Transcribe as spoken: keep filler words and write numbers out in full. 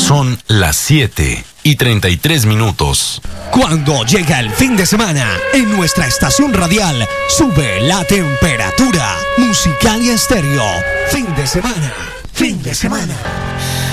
Son las siete y treinta y tres minutos. Cuando llega el fin de semana, en nuestra estación radial sube la temperatura. Musical y Estéreo. Fin de semana. Fin de semana.